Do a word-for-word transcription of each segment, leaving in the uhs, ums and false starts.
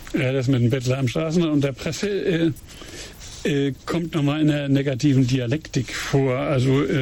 Ja, das mit dem Bettler am Straßenrand und der Presse äh, äh, kommt nochmal in der negativen Dialektik vor. Also äh,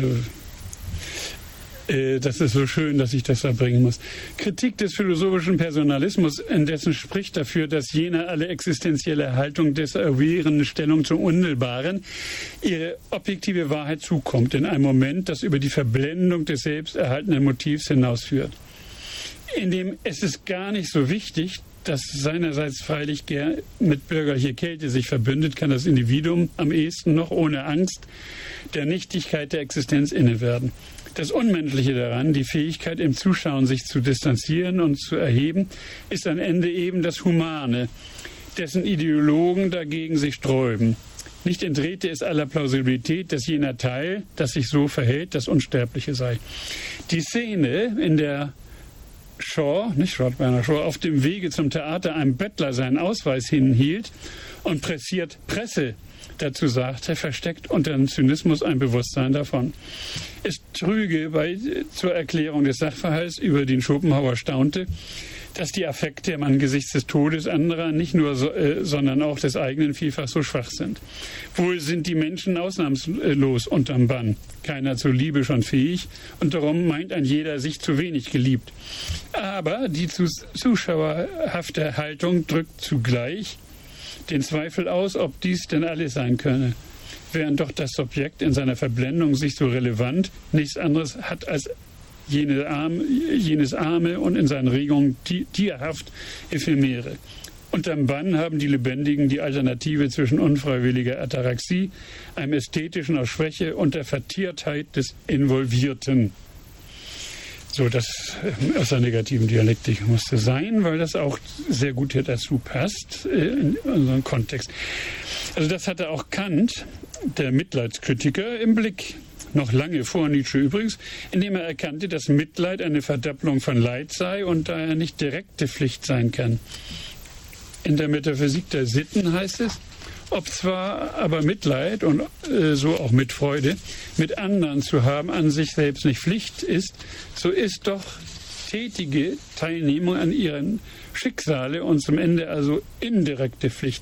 äh, das ist so schön, dass ich das da bringen muss. Kritik des philosophischen Personalismus indessen spricht dafür, dass jener alle existenzielle Haltung desavouierenden Stellung zum Unmittelbaren ihre objektive Wahrheit zukommt, in einem Moment, das über die Verblendung des selbst erhaltenen Motivs hinausführt. Indem es ist gar nicht so wichtig, dass seinerseits freilich gern mit bürgerlicher Kälte sich verbündet, kann das Individuum am ehesten noch ohne Angst der Nichtigkeit der Existenz inne werden. Das Unmenschliche daran, die Fähigkeit im Zuschauen sich zu distanzieren und zu erheben, ist am Ende eben das Humane, dessen Ideologen dagegen sich sträuben. Nicht entredte ist aller Plausibilität, dass jener Teil, das sich so verhält, das Unsterbliche sei. Die Szene, in der Shaw, nicht Robert Bernard Shaw, auf dem Wege zum Theater einem Bettler seinen Ausweis hinhielt und pressiert Presse dazu sagte, versteckt unter dem Zynismus ein Bewusstsein davon. Es trüge bei, zur Erklärung des Sachverhalts, über den Schopenhauer staunte, dass die Affekte im Angesichts des Todes anderer nicht nur, so, äh, sondern auch des eigenen vielfach so schwach sind. Wohl sind die Menschen ausnahmslos unterm Bann, keiner zur Liebe schon fähig, und darum meint ein jeder sich zu wenig geliebt. Aber die zuschauerhafte Haltung drückt zugleich den Zweifel aus, ob dies denn alles sein könne, während doch das Subjekt in seiner Verblendung sich so relevant nichts anderes hat als jene Arme, jenes Arme und in seinen Regungen tierhaft Ephemere. Unterm Bann haben die Lebendigen die Alternative zwischen unfreiwilliger Ataraxie, einem Ästhetischen aus Schwäche und der Vertiertheit des Involvierten. So, das äh, aus der negativen Dialektik musste sein, weil das auch sehr gut hier dazu passt, äh, in unserem Kontext. Also das hatte auch Kant, der Mitleidskritiker, im Blick. Noch lange vor Nietzsche übrigens, indem er erkannte, dass Mitleid eine Verdoppelung von Leid sei und daher nicht direkte Pflicht sein kann. In der Metaphysik der Sitten heißt es, ob zwar aber Mitleid und äh, so auch Mitfreude mit anderen zu haben an sich selbst nicht Pflicht ist, so ist doch tätige Teilnehmung an ihren Schicksale und zum Ende also indirekte Pflicht.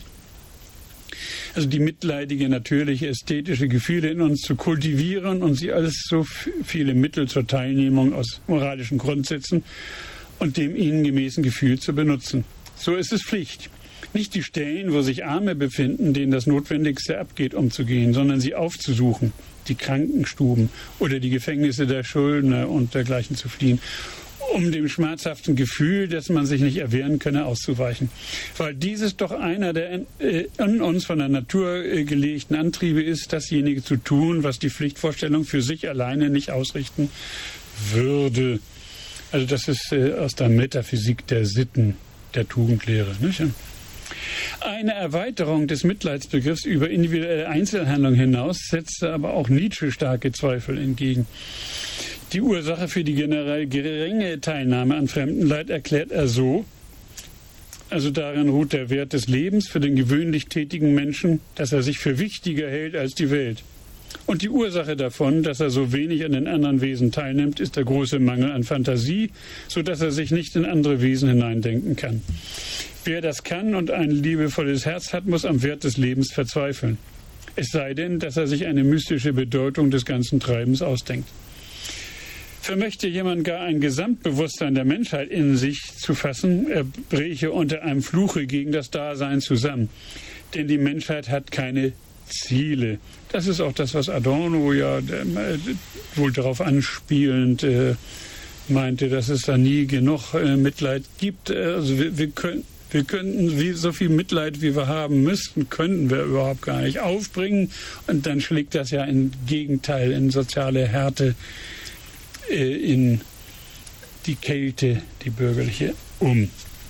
Also die mitleidige, natürliche, ästhetische Gefühle in uns zu kultivieren und sie als so viele Mittel zur Teilnehmung aus moralischen Grundsätzen und dem ihnen gemäßen Gefühl zu benutzen. So ist es Pflicht. Nicht die Stellen, wo sich Arme befinden, denen das Notwendigste abgeht, umzugehen, sondern sie aufzusuchen, die Krankenstuben oder die Gefängnisse der Schuldner und dergleichen zu fliehen, um dem schmerzhaften Gefühl, dass man sich nicht erwehren könne, auszuweichen. Weil dieses doch einer der äh, in uns von der Natur äh, gelegten Antriebe ist, dasjenige zu tun, was die Pflichtvorstellung für sich alleine nicht ausrichten würde. Also das ist äh, aus der Metaphysik der Sitten, der Tugendlehre, nicht? Eine Erweiterung des Mitleidsbegriffs über individuelle Einzelhandlung hinaus setzte aber auch Nietzsche starke Zweifel entgegen. Die Ursache für die generell geringe Teilnahme an Fremdenleid erklärt er so, also darin ruht der Wert des Lebens für den gewöhnlich tätigen Menschen, dass er sich für wichtiger hält als die Welt. Und die Ursache davon, dass er so wenig an den anderen Wesen teilnimmt, ist der große Mangel an Fantasie, sodass er sich nicht in andere Wesen hineindenken kann. Wer das kann und ein liebevolles Herz hat, muss am Wert des Lebens verzweifeln. Es sei denn, dass er sich eine mystische Bedeutung des ganzen Treibens ausdenkt. Vermöchte jemand gar ein Gesamtbewusstsein der Menschheit in sich zu fassen, er bräche unter einem Fluche gegen das Dasein zusammen. Denn die Menschheit hat keine Ziele. Das ist auch das, was Adorno ja äh, wohl darauf anspielend äh, meinte, dass es da nie genug äh, Mitleid gibt. Also wir, wir können Wir könnten wie, so viel Mitleid, wie wir haben müssten, könnten wir überhaupt gar nicht aufbringen. Und dann schlägt das ja im Gegenteil in soziale Härte, äh, in die Kälte, die bürgerliche, um.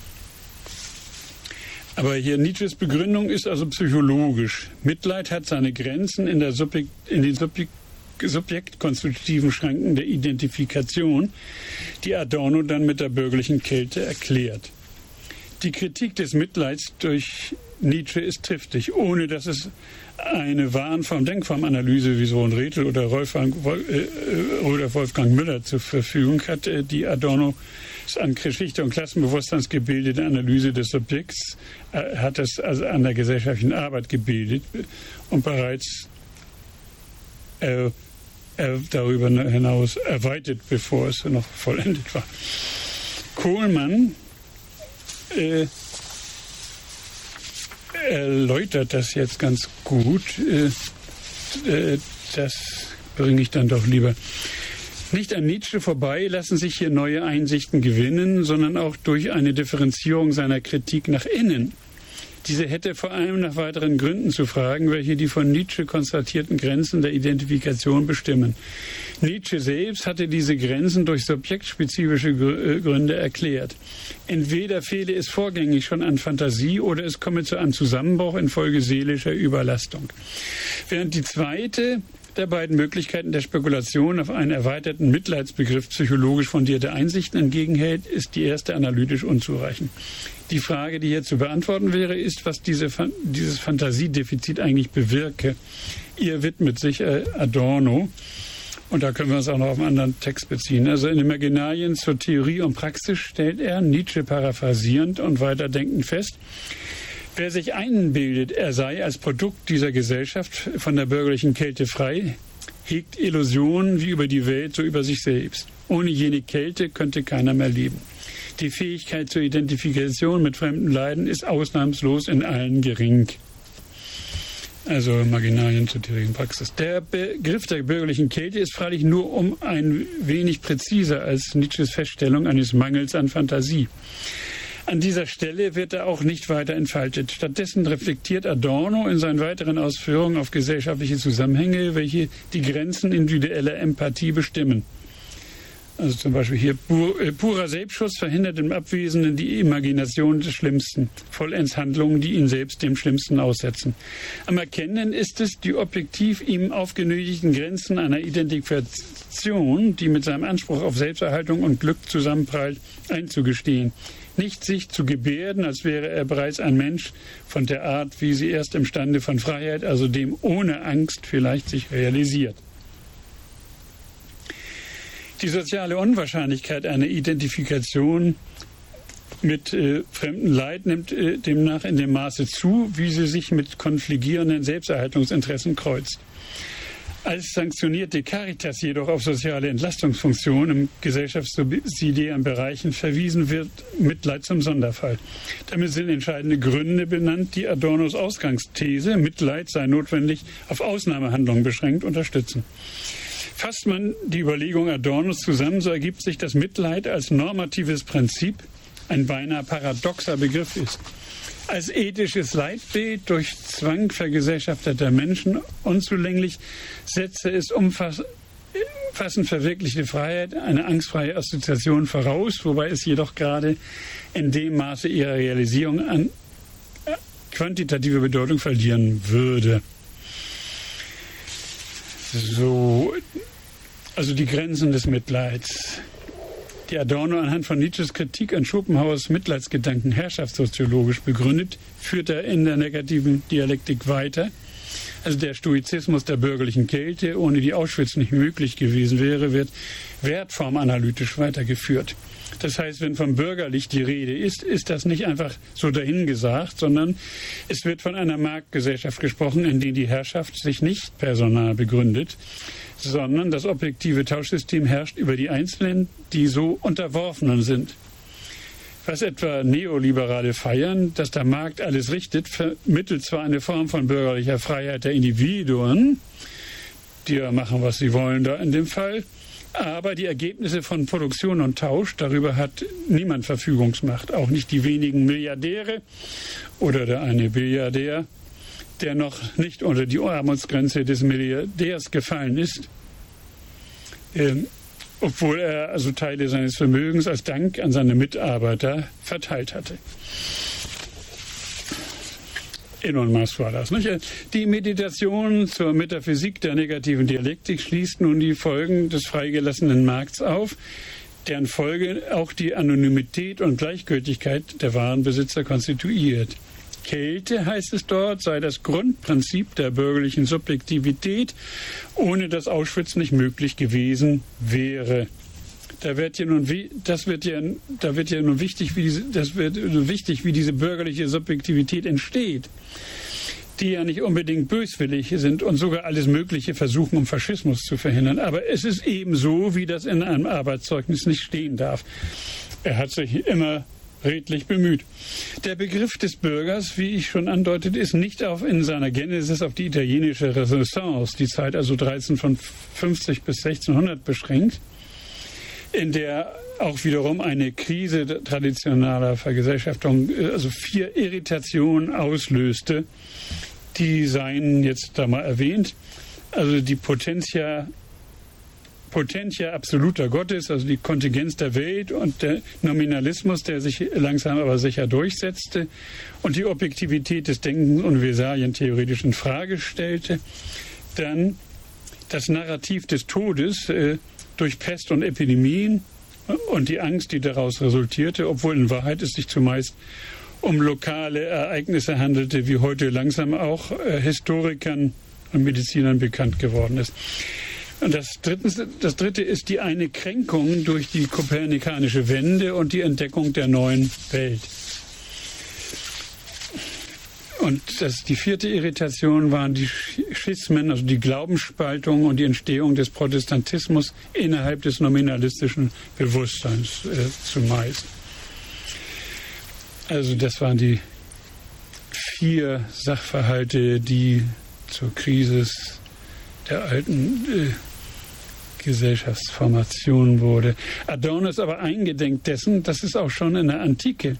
Aber hier Nietzsches Begründung ist also psychologisch. Mitleid hat seine Grenzen in, der Subjekt, in den Subjekt, subjektkonstitutiven Schranken der Identifikation, die Adorno dann mit der bürgerlichen Kälte erklärt. Die Kritik des Mitleids durch Nietzsche ist triftig, ohne dass es eine Warenform-Denkformanalyse wie Sohn Rethel oder Wolfgang, äh, oder Wolfgang Müller zur Verfügung hat, die Adorno Das an Geschichte und Klassenbewusstseins gebildete Analyse des Subjekts äh, hat es also an der gesellschaftlichen Arbeit gebildet und bereits äh, äh, darüber hinaus erweitert, bevor es noch vollendet war. Kohlmann äh, erläutert das jetzt ganz gut. Äh, äh, das bringe ich dann doch lieber. Nicht an Nietzsche vorbei lassen sich hier neue Einsichten gewinnen, sondern auch durch eine Differenzierung seiner Kritik nach innen. Diese hätte vor allem nach weiteren Gründen zu fragen, welche die von Nietzsche konstatierten Grenzen der Identifikation bestimmen. Nietzsche selbst hatte diese Grenzen durch subjektspezifische Gründe erklärt. Entweder fehle es vorgängig schon an Fantasie oder es komme zu einem Zusammenbruch infolge seelischer Überlastung. Während die zweite der beiden Möglichkeiten der Spekulation auf einen erweiterten Mitleidsbegriff psychologisch fundierte Einsichten entgegenhält, ist die erste analytisch unzureichend. Die Frage, die hier zu beantworten wäre, ist, was diese, dieses Fantasiedefizit eigentlich bewirke. Ihr widmet sich Adorno, und da können wir uns auch noch auf einen anderen Text beziehen. Also in Imaginarien zur Theorie und Praxis stellt er, Nietzsche paraphrasierend und weiterdenkend fest, wer sich einbildet, er sei als Produkt dieser Gesellschaft von der bürgerlichen Kälte frei, hegt Illusionen wie über die Welt, so über sich selbst. Ohne jene Kälte könnte keiner mehr leben. Die Fähigkeit zur Identifikation mit fremden Leiden ist ausnahmslos in allen gering. Also Imaginarien zur Theorie und Praxis. Der Begriff der bürgerlichen Kälte ist freilich nur um ein wenig präziser als Nietzsches Feststellung eines Mangels an Fantasie. An dieser Stelle wird er auch nicht weiter entfaltet. Stattdessen reflektiert Adorno in seinen weiteren Ausführungen auf gesellschaftliche Zusammenhänge, welche die Grenzen individueller Empathie bestimmen. Also zum Beispiel hier, pur, äh, purer Selbstschutz verhindert im Abwesenden die Imagination des Schlimmsten, vollends Handlungen, die ihn selbst dem Schlimmsten aussetzen. Am Erkennen ist es, die objektiv ihm aufgenötigten Grenzen einer Identifikation, die mit seinem Anspruch auf Selbsterhaltung und Glück zusammenprallt, einzugestehen. Nicht sich zu gebärden, als wäre er bereits ein Mensch von der Art, wie sie erst imstande von Freiheit, also dem ohne Angst vielleicht sich realisiert. Die soziale Unwahrscheinlichkeit einer Identifikation mit äh, fremden Leid nimmt äh, demnach in dem Maße zu, wie sie sich mit konfligierenden Selbsterhaltungsinteressen kreuzt. Als sanktionierte Caritas jedoch auf soziale Entlastungsfunktionen im gesellschaftssubsidiären Bereichen verwiesen wird, Mitleid zum Sonderfall. Damit sind entscheidende Gründe benannt, die Adornos Ausgangsthese, Mitleid sei notwendig, auf Ausnahmehandlungen beschränkt, unterstützen. Fasst man die Überlegung Adornos zusammen, so ergibt sich, dass Mitleid als normatives Prinzip ein beinahe paradoxer Begriff ist. Als ethisches Leitbild durch Zwang vergesellschafteter Menschen unzulänglich setze es umfassend verwirklichte Freiheit, eine angstfreie Assoziation voraus, wobei es jedoch gerade in dem Maße ihrer Realisierung an quantitative Bedeutung verlieren würde. So, also die Grenzen des Mitleids. Die Adorno anhand von Nietzsches Kritik an Schopenhauers Mitleidsgedanken herrschaftssoziologisch begründet, führt er in der negativen Dialektik weiter. Also der Stoizismus der bürgerlichen Kälte, ohne die Auschwitz nicht möglich gewesen wäre, wird wertformanalytisch weitergeführt. Das heißt, wenn vom Bürgerlich die Rede ist, ist das nicht einfach so dahingesagt, sondern es wird von einer Marktgesellschaft gesprochen, in der die Herrschaft sich nicht personal begründet, sondern das objektive Tauschsystem herrscht über die Einzelnen, die so Unterworfenen sind. Was etwa Neoliberale feiern, dass der Markt alles richtet, vermittelt zwar eine Form von bürgerlicher Freiheit der Individuen, die ja machen, was sie wollen da in dem Fall, aber die Ergebnisse von Produktion und Tausch, darüber hat niemand Verfügungsmacht, auch nicht die wenigen Milliardäre oder der eine Billiardär, der noch nicht unter die Armutsgrenze des Milliardärs gefallen ist, ähm, obwohl er also Teile seines Vermögens als Dank an seine Mitarbeiter verteilt hatte. Elon Musk war das, nicht? Die Meditation zur Metaphysik der negativen Dialektik schließt nun die Folgen des freigelassenen Markts auf, deren Folge auch die Anonymität und Gleichgültigkeit der Warenbesitzer konstituiert. Kälte, heißt es dort, sei das Grundprinzip der bürgerlichen Subjektivität, ohne das Auschwitz nicht möglich gewesen wäre. Da wird ja nun wie, das wird ja, da wird ja nun wichtig, wie diese, das wird wichtig, wie diese bürgerliche Subjektivität entsteht, die ja nicht unbedingt böswillig sind und sogar alles Mögliche versuchen, um Faschismus zu verhindern. Aber es ist eben so, wie das in einem Arbeitszeugnis nicht stehen darf. Er hat sich immer redlich bemüht. Der Begriff des Bürgers, wie ich schon andeutete, ist nicht auf, in seiner Genesis auf die italienische Renaissance, die Zeit also dreizehnhundertfünfzig bis sechzehnhundert beschränkt, in der auch wiederum eine Krise traditioneller Vergesellschaftung, also vier Irritationen auslöste, die seien jetzt da mal erwähnt, also die Potentia, Potentia absoluter Gottes, also die Kontingenz der Welt und der Nominalismus, der sich langsam aber sicher durchsetzte und die Objektivität des Denkens Universalien theoretisch in Frage stellte. Dann das Narrativ des Todes äh, durch Pest und Epidemien und die Angst, die daraus resultierte, obwohl in Wahrheit es sich zumeist um lokale Ereignisse handelte, wie heute langsam auch äh, Historikern und Medizinern bekannt geworden ist. Und das, drittens, das dritte ist die eine Kränkung durch die kopernikanische Wende und die Entdeckung der neuen Welt. Und das, die vierte Irritation waren die Schismen, also die Glaubensspaltung und die Entstehung des Protestantismus innerhalb des nominalistischen Bewusstseins äh, zumeist. Also das waren die vier Sachverhalte, die zur Krise der alten äh, Gesellschaftsformation wurde. Adorno ist aber eingedenk dessen, dass es auch schon in der Antike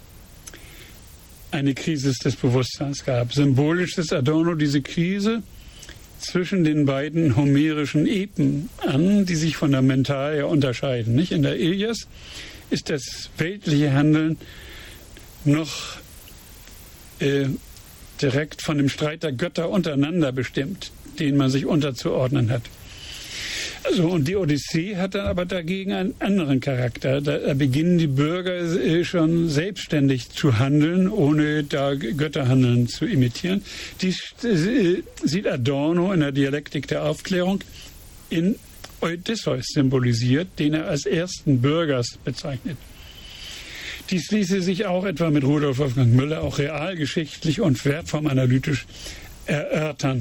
eine Krise des Bewusstseins gab. Symbolisch ist Adorno diese Krise zwischen den beiden homerischen Epen an, die sich fundamental ja unterscheiden. Nicht? In der Ilias ist das weltliche Handeln noch äh, direkt von dem Streit der Götter untereinander bestimmt, den man sich unterzuordnen hat. Also, und die Odyssee hat dann aber dagegen einen anderen Charakter. Da, da beginnen die Bürger äh, schon selbstständig zu handeln, ohne da Götterhandeln zu imitieren. Dies äh, sieht Adorno in der Dialektik der Aufklärung in Odysseus symbolisiert, den er als ersten Bürgers bezeichnet. Dies ließe sich auch etwa mit Rudolf Wolfgang Müller auch realgeschichtlich und wertformanalytisch erörtern.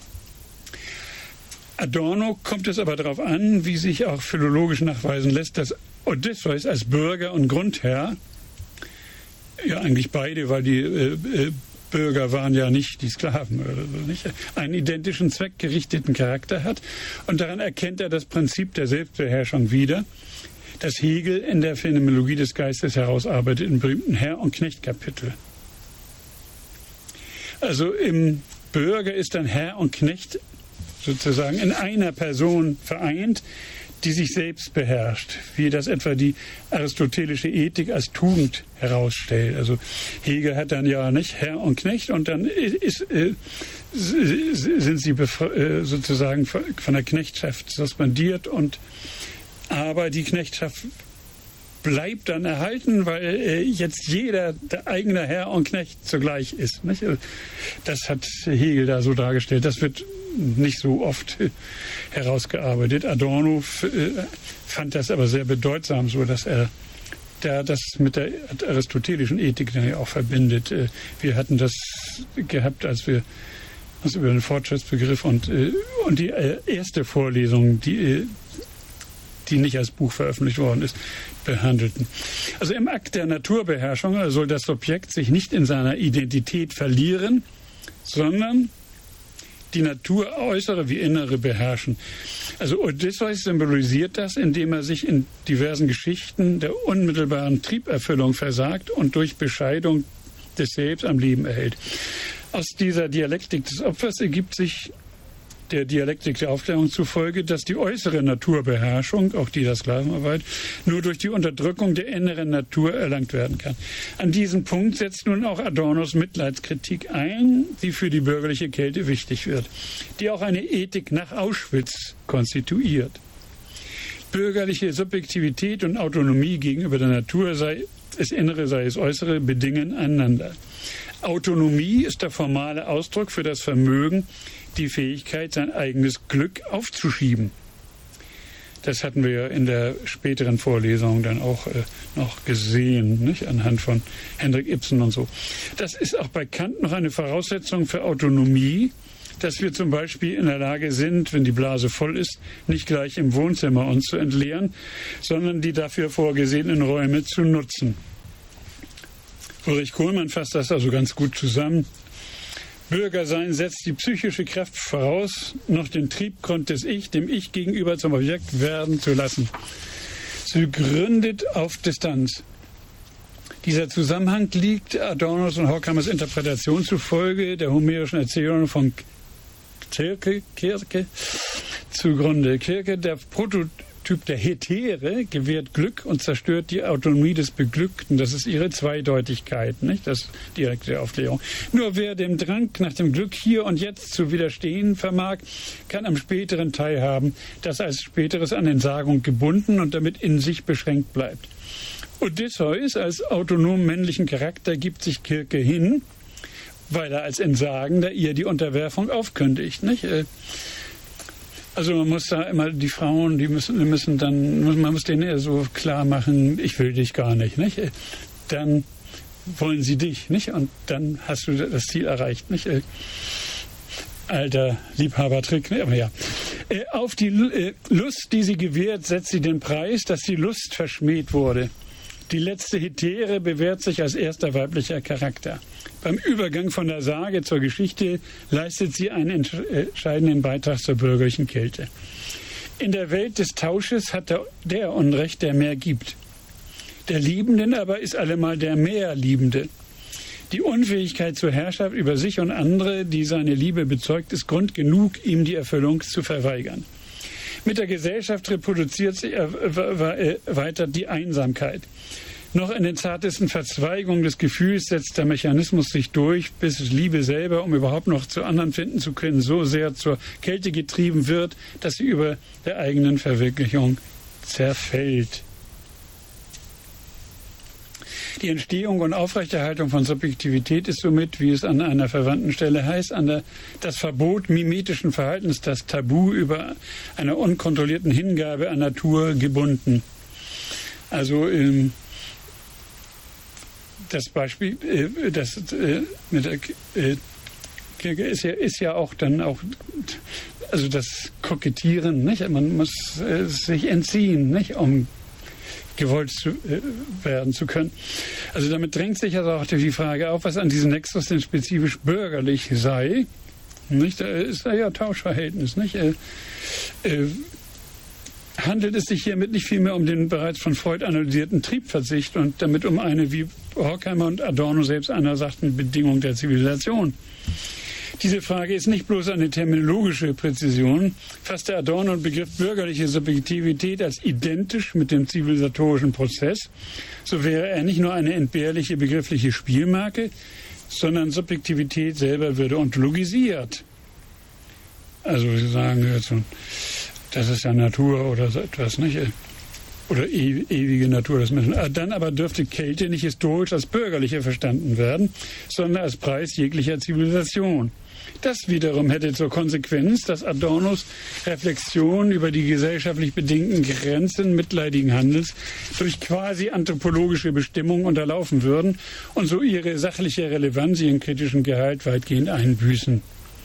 Adorno kommt es aber darauf an, wie sich auch philologisch nachweisen lässt, dass Odysseus als Bürger und Grundherr, ja eigentlich beide, weil die äh, Bürger waren ja nicht die Sklaven oder so, nicht, einen identischen zweckgerichteten Charakter hat. Und daran erkennt er das Prinzip der Selbstbeherrschung wieder, das Hegel in der Phänomenologie des Geistes herausarbeitet, im berühmten Herr- und Knecht-Kapitel. Also im Bürger ist dann Herr und Knecht sozusagen in einer Person vereint, die sich selbst beherrscht, wie das etwa die aristotelische Ethik als Tugend herausstellt. Also Hegel hat dann ja nicht Herr und Knecht und dann ist, äh, sind sie äh, sozusagen von der Knechtschaft suspendiert und aber die Knechtschaft bleibt dann erhalten, weil äh, jetzt jeder der eigene Herr und Knecht zugleich ist. Nicht? Das hat Hegel da so dargestellt. Das wird nicht so oft äh, herausgearbeitet. Adorno äh, fand das aber sehr bedeutsam, so dass er da das mit der aristotelischen Ethik dann ja auch verbindet. Äh, wir hatten das gehabt, als wir uns über den Fortschrittsbegriff und, äh, und die äh, erste Vorlesung, die äh, die nicht als Buch veröffentlicht worden ist, behandelten. Also im Akt der Naturbeherrschung soll das Subjekt sich nicht in seiner Identität verlieren, sondern die Natur äußere wie innere beherrschen. Also Odysseus symbolisiert das, indem er sich in diversen Geschichten der unmittelbaren Trieberfüllung versagt und durch Bescheidung des Selbst am Leben erhält. Aus dieser Dialektik des Opfers ergibt sich der Dialektik der Aufklärung zufolge, dass die äußere Naturbeherrschung, auch die der Sklavenarbeit, nur durch die Unterdrückung der inneren Natur erlangt werden kann. An diesem Punkt setzt nun auch Adornos Mitleidskritik ein, die für die bürgerliche Kälte wichtig wird, die auch eine Ethik nach Auschwitz konstituiert. Bürgerliche Subjektivität und Autonomie gegenüber der Natur, sei es Innere, sei es Äußere, bedingen einander. Autonomie ist der formale Ausdruck für das Vermögen, die Fähigkeit, sein eigenes Glück aufzuschieben. Das hatten wir ja in der späteren Vorlesung dann auch äh, noch gesehen, nicht? Anhand von Henrik Ibsen und so. Das ist auch bei Kant noch eine Voraussetzung für Autonomie, dass wir zum Beispiel in der Lage sind, wenn die Blase voll ist, nicht gleich im Wohnzimmer uns zu entleeren, sondern die dafür vorgesehenen Räume zu nutzen. Ulrich Kohlmann fasst das also ganz gut zusammen. Bürgersein setzt die psychische Kraft voraus, noch den Triebgrund des Ich, dem Ich gegenüber zum Objekt werden zu lassen. Sie gründet auf Distanz. Dieser Zusammenhang liegt Adornos und Horkheimers Interpretation zufolge der homerischen Erzählung von Kirke, Kirke zugrunde. Kirke, der Prototyp der Hetäre, gewährt Glück und zerstört die Autonomie des Beglückten. Das ist ihre Zweideutigkeit, nicht? Das ist direkte Aufklärung. Nur wer dem Drang nach dem Glück hier und jetzt zu widerstehen vermag, kann am späteren teilhaben, das als späteres an Entsagung gebunden und damit in sich beschränkt bleibt. Odysseus als autonom männlichen Charakter gibt sich Kirke hin, weil er als Entsagender ihr die Unterwerfung aufkündigt, nicht? Also man muss da immer, die Frauen, die müssen, die müssen dann, man muss denen eher so klar machen, ich will dich gar nicht, nicht? Dann wollen sie dich, nicht? Und dann hast du das Ziel erreicht, nicht? Alter Liebhabertrick, ne? Aber ja. Auf die Lust, die sie gewährt, setzt sie den Preis, dass die Lust verschmäht wurde. Die letzte Hetäre bewährt sich als erster weiblicher Charakter. Beim Übergang von der Sage zur Geschichte leistet sie einen entscheidenden Beitrag zur bürgerlichen Kälte. In der Welt des Tausches hat der, der Unrecht, der mehr gibt. Der Liebenden aber ist allemal der mehr Liebende. Die Unfähigkeit zur Herrschaft über sich und andere, die seine Liebe bezeugt, ist Grund genug, ihm die Erfüllung zu verweigern. Mit der Gesellschaft reproduziert sich weiter die Einsamkeit. Noch in den zartesten Verzweigungen des Gefühls setzt der Mechanismus sich durch, bis Liebe selber, um überhaupt noch zu anderen finden zu können, so sehr zur Kälte getrieben wird, dass sie über der eigenen Verwirklichung zerfällt. Die Entstehung und Aufrechterhaltung von Subjektivität ist somit, wie es an einer verwandten Stelle heißt, an der, das Verbot mimetischen Verhaltens, das Tabu über einer unkontrollierten Hingabe an Natur gebunden. Also ähm, das Beispiel, äh, das äh, mit der äh, Kirche ist ja, ist ja auch dann auch, also das Kokettieren, nicht? Man muss äh, sich entziehen, nicht? Um gewollt zu, äh, werden zu können. Also damit drängt sich also auch die Frage auf, was an diesem Nexus denn spezifisch bürgerlich sei. Nicht? Da ist da ja Tauschverhältnis. Nicht? Äh, äh, handelt es sich hiermit nicht vielmehr um den bereits von Freud analysierten Triebverzicht und damit um eine, wie Horkheimer und Adorno selbst einer sagten, Bedingung der Zivilisation? Diese Frage ist nicht bloß eine terminologische Präzision, fasste Adorno den Begriff bürgerliche Subjektivität als identisch mit dem zivilisatorischen Prozess, so wäre er nicht nur eine entbehrliche begriffliche Spielmarke, sondern Subjektivität selber würde ontologisiert. Also Sie sagen, das ist ja Natur oder so etwas, nicht? Oder e- ewige Natur des Menschen. Dann aber dürfte Kälte nicht historisch als bürgerliche verstanden werden, sondern als Preis jeglicher Zivilisation. Das wiederum hätte zur Konsequenz, dass Adornos Reflexion über die gesellschaftlich bedingten Grenzen mitleidigen Handels durch quasi anthropologische Bestimmungen unterlaufen würden und so ihre sachliche Relevanz, ihren kritischen Gehalt weitgehend einbüßen.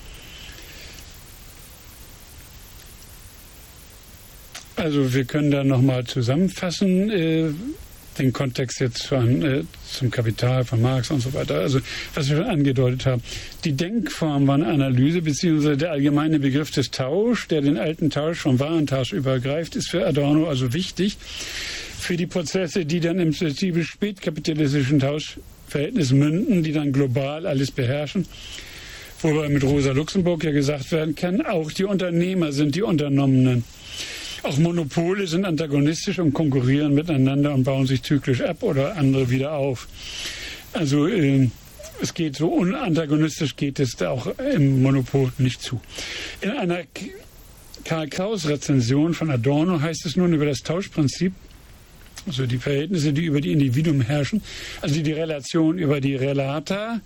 Also wir können da nochmal zusammenfassen, äh, den Kontext jetzt von, äh, zum Kapital von Marx und so weiter. Also was wir schon angedeutet haben. Die Denkform war eine Analyse, beziehungsweise der allgemeine Begriff des Tausch, der den alten Tausch vom Warentausch übergreift, ist für Adorno also wichtig. Für die Prozesse, die dann im spezifisch spätkapitalistischen Tauschverhältnis münden, die dann global alles beherrschen. Wobei mit Rosa Luxemburg ja gesagt werden kann, auch die Unternehmer sind die Unternommenen. Auch Monopole sind antagonistisch und konkurrieren miteinander und bauen sich zyklisch ab oder andere wieder auf. Also äh, es geht so unantagonistisch geht es da auch im Monopol nicht zu. In einer Karl Kraus-Rezension von Adorno heißt es nun über das Tauschprinzip, also die Verhältnisse, die über die Individuen herrschen, also die Relation über die Relata,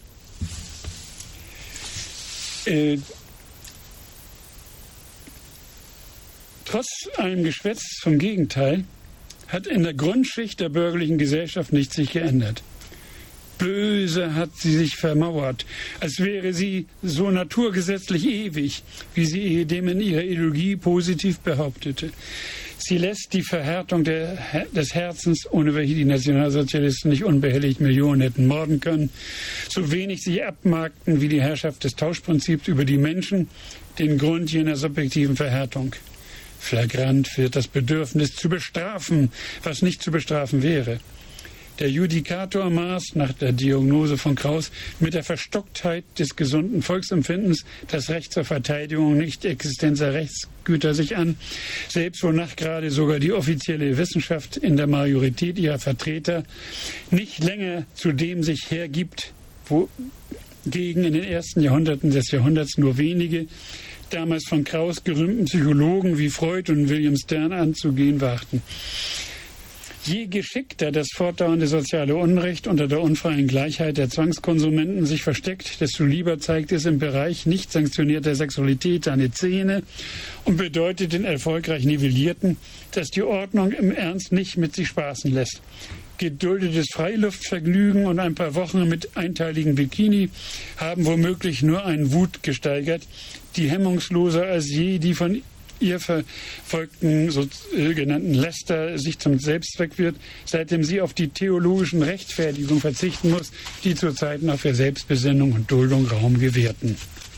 äh, Trotz allem Geschwätz vom Gegenteil hat in der Grundschicht der bürgerlichen Gesellschaft nichts sich geändert. Böse hat sie sich vermauert, als wäre sie so naturgesetzlich ewig, wie sie ehedem in ihrer Ideologie positiv behauptete. Sie lässt die Verhärtung der, des Herzens, ohne welche die Nationalsozialisten nicht unbehelligt Millionen hätten morden können, so wenig sie abmarkten wie die Herrschaft des Tauschprinzips über die Menschen, den Grund jener subjektiven Verhärtung. Flagrant wird das Bedürfnis zu bestrafen, was nicht zu bestrafen wäre. Der Judikator maß nach der Diagnose von Kraus mit der Verstocktheit des gesunden Volksempfindens das Recht zur Verteidigung nicht existenzieller Rechtsgüter sich an, selbst wonach gerade sogar die offizielle Wissenschaft in der Majorität ihrer Vertreter nicht länger zu dem sich hergibt, wogegen in den ersten Jahrhunderten des Jahrhunderts nur wenige, damals von Kraus gerühmten Psychologen wie Freud und William Stern anzugehen wagten. Je geschickter das fortdauernde soziale Unrecht unter der unfreien Gleichheit der Zwangskonsumenten sich versteckt, desto lieber zeigt es im Bereich nicht sanktionierter Sexualität seine Zähne und bedeutet den erfolgreich Nivellierten, dass die Ordnung im Ernst nicht mit sich spaßen lässt. Geduldetes Freiluftvergnügen und ein paar Wochen mit einteiligen Bikini haben womöglich nur einen Wut gesteigert, die hemmungsloser als je die von ihr verfolgten sogenannten Läster sich zum Selbstzweck wird, seitdem sie auf die theologischen Rechtfertigungen verzichten muss, die zu Zeiten auch für Selbstbesinnung und Duldung Raum gewährten.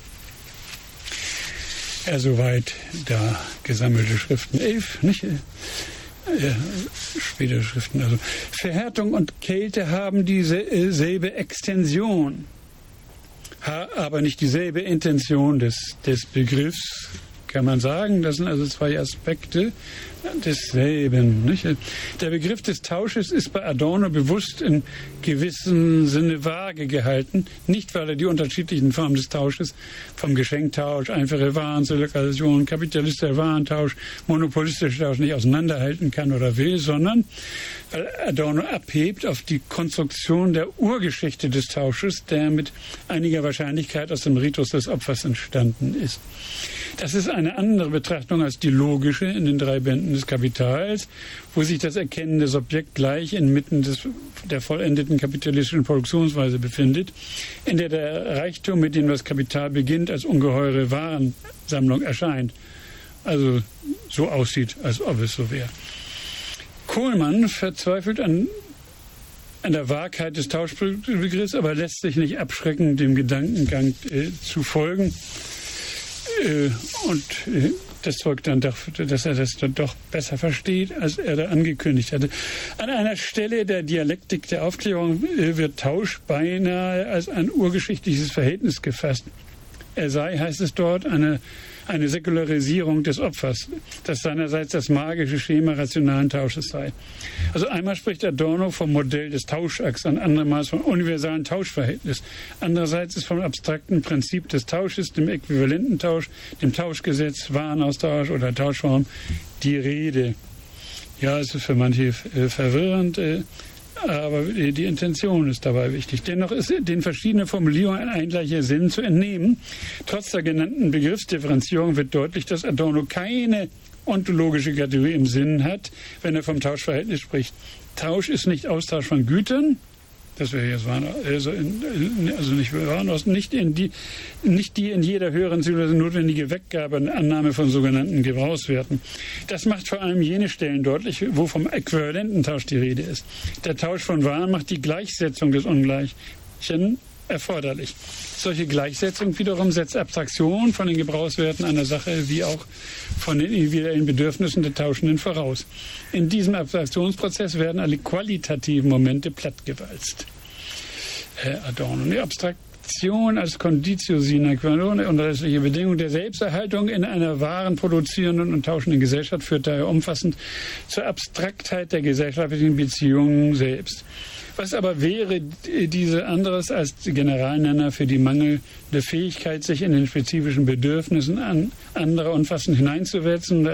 Ja, soweit da gesammelte Schriften elf, nicht? Ja, spätere Schriften. Also Verhärtung und Kälte haben dieselbe Extension, aber nicht dieselbe Intention des, des Begriffs, kann man sagen. Das sind also zwei Aspekte desselben. Nicht? Der Begriff des Tausches ist bei Adorno bewusst in gewissem Sinne vage gehalten, nicht weil er die unterschiedlichen Formen des Tausches, vom Geschenktausch, einfache Warenzirkulation, kapitalistischer Warentausch, monopolistischer Tausch nicht auseinanderhalten kann oder will, sondern weil Adorno abhebt auf die Konstruktion der Urgeschichte des Tausches, der mit einiger Wahrscheinlichkeit aus dem Ritus des Opfers entstanden ist. Das ist eine andere Betrachtung als die logische in den drei Bänden des Kapitals, wo sich das erkennende Subjekt gleich inmitten des, der vollendeten kapitalistischen Produktionsweise befindet, in der der Reichtum, mit dem das Kapital beginnt, als ungeheure Warensammlung erscheint. Also so aussieht, als ob es so wäre. Kohlmann verzweifelt an, an der Wahrheit des Tauschbegriffs, aber lässt sich nicht abschrecken, dem Gedankengang äh, zu folgen. Äh, und äh, das zeugt dann doch, dass er das dann doch besser versteht, als er da angekündigt hatte. An einer Stelle der Dialektik der Aufklärung äh, wird Tausch beinahe als ein urgeschichtliches Verhältnis gefasst. Er sei, heißt es dort, eine, eine Säkularisierung des Opfers, das seinerseits das magische Schema rationalen Tausches sei. Also einmal spricht Adorno vom Modell des Tauschakts, ein andermal vom universalen Tauschverhältnis. Andererseits ist vom abstrakten Prinzip des Tausches, dem äquivalenten Tausch, dem Tauschgesetz, Warenaustausch oder Tauschform die Rede. Ja, es ist für manche äh, verwirrend, äh, aber die Intention ist dabei wichtig. Dennoch ist den verschiedenen Formulierungen ein eingleicher Sinn zu entnehmen. Trotz der genannten Begriffsdifferenzierung wird deutlich, dass Adorno keine ontologische Kategorie im Sinn hat, wenn er vom Tauschverhältnis spricht. Tausch ist nicht Austausch von Gütern, das wäre jetzt also, in, also nicht Warenaustausch, nicht, in die, nicht die in jeder höheren Zivilisation notwendige Weggabe und Annahme von sogenannten Gebrauchswerten. Das macht vor allem jene Stellen deutlich, wo vom äquivalenten Tausch die Rede ist. Der Tausch von Waren macht die Gleichsetzung des Ungleichen erforderlich. Solche Gleichsetzung wiederum setzt Abstraktion von den Gebrauchswerten einer Sache wie auch von den individuellen Bedürfnissen der Tauschenden voraus. In diesem Abstraktionsprozess werden alle qualitativen Momente plattgewalzt. Äh, Adorno. Die Abstraktion als Conditio sine qua non, unerlässliche Bedingung der Selbsterhaltung in einer wahren produzierenden und tauschenden Gesellschaft, führt daher umfassend zur Abstraktheit der gesellschaftlichen Beziehungen selbst. Was aber wäre diese anderes als Generalnenner für die mangelnde Fähigkeit, sich in den spezifischen Bedürfnissen an anderer umfassend hineinzusetzen